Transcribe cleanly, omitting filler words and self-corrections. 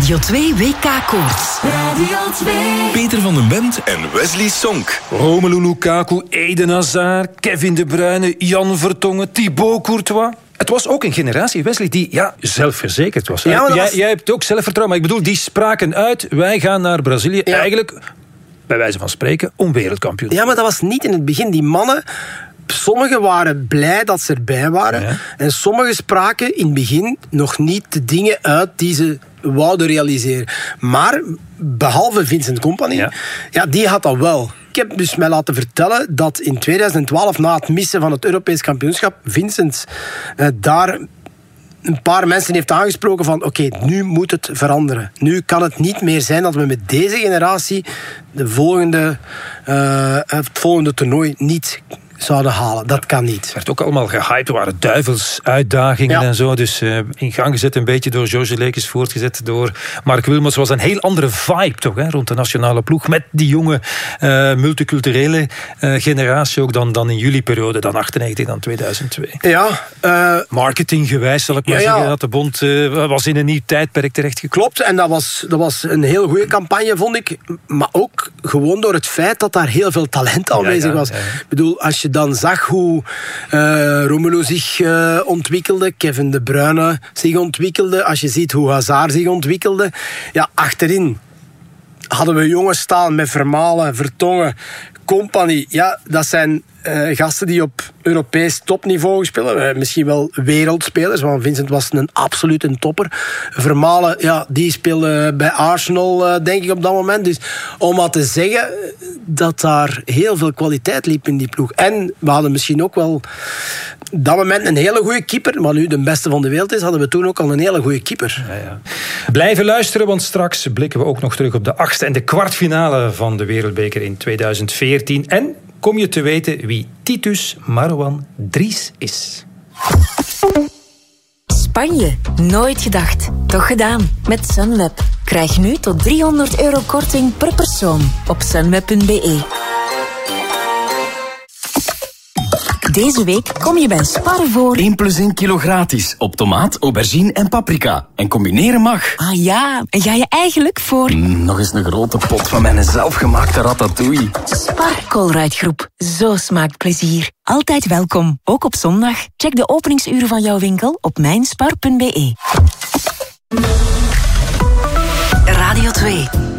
Radio 2 WK-koorts. Radio 2. Peter van den Bent en Wesley Sonk. Romelu Lukaku, Eden Hazard, Kevin De Bruyne, Jan Vertongen, Thibaut Courtois. Het was ook een generatie, Wesley, die zelfverzekerd was. Ja, jij hebt ook zelfvertrouwen, maar ik bedoel, die spraken uit, wij gaan naar Brazilië. Ja. Eigenlijk, bij wijze van spreken, om wereldkampioen. Ja, maar dat was niet in het begin. Die mannen, sommigen waren blij dat ze erbij waren. Ja. En sommigen spraken in het begin nog niet de dingen uit die ze wouden realiseren. Maar, behalve Vincent Kompany, die had dat wel. Ik heb dus mij laten vertellen dat in 2012, na het missen van het Europees kampioenschap, Vincent daar een paar mensen heeft aangesproken van oké, nu moet het veranderen. Nu kan het niet meer zijn dat we met deze generatie het volgende toernooi niet zouden halen. Dat kan niet. Het werd ook allemaal gehyped. Er waren duivelsuitdagingen en zo. Dus in gang gezet een beetje door Georges Lekes, voortgezet door Mark Wilmots. Het was een heel andere vibe toch, hè, rond de nationale ploeg. Met die jonge multiculturele generatie ook dan in jullie periode. Dan 98, dan 2002. Ja. Marketinggewijs zal ik maar zeggen. Dat de bond was in een nieuw tijdperk terechtgekomen. Klopt. En dat was een heel goede campagne, vond ik. Maar ook gewoon door het feit dat daar heel veel talent aanwezig was. Ik bedoel, als je dan zag hoe Romelu zich ontwikkelde, Kevin De Bruyne zich ontwikkelde, als je ziet hoe Hazard zich ontwikkelde. Ja, achterin hadden we jongens staan met Vermaelen, Vertongen, Kompany. Ja, dat zijn gasten die op Europees topniveau spelen. Misschien wel wereldspelers, want Vincent was een absolute topper. Vermaelen, die speelde bij Arsenal, denk ik, op dat moment. Dus om maar te zeggen dat daar heel veel kwaliteit liep in die ploeg. En we hadden misschien ook wel op dat moment een hele goede keeper, maar nu de beste van de wereld is, hadden we toen ook al een hele goede keeper. Ja. Blijven luisteren, want straks blikken we ook nog terug op de 8e en de kwartfinale van de Wereldbeker in 2014. En kom je te weten wie Titus Marouane Dries is. Spanje, nooit gedacht. Toch gedaan. Met Sunweb. Krijg nu tot €300 korting per persoon op sunweb.be. Deze week kom je bij Spar voor 1 + 1 kilo gratis op tomaat, aubergine en paprika. En combineren mag. Ah ja, en ga je eigenlijk voor... Nog eens een grote pot van mijn zelfgemaakte ratatouille. Spar Colruyt Groep. Zo smaakt plezier. Altijd welkom, ook op zondag. Check de openingsuren van jouw winkel op mijnspar.be. Radio 2.